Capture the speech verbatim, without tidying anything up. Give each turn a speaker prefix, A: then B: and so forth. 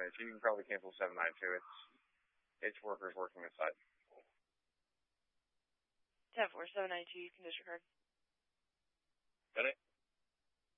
A: ninety-two. You can probably cancel seven ninety-two. It's it's workers working the site.
B: ten four, seven ninety-two, you can disregard.
A: Got it?